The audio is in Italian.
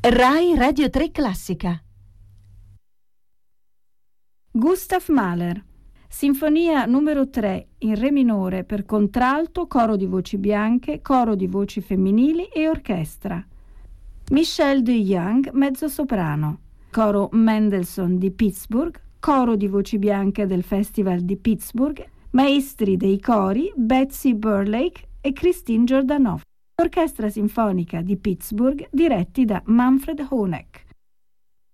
Rai Radio 3 Classica. Gustav Mahler, Sinfonia numero 3 in Re minore per contralto, coro di voci bianche, coro di voci femminili e orchestra. Michel de Young, mezzosoprano. Coro Mendelssohn di Pittsburgh, coro di voci bianche del Festival di Pittsburgh, maestri dei cori Betsy Burlake e Christine Jordanov. Orchestra sinfonica di Pittsburgh diretti da Manfred Honeck.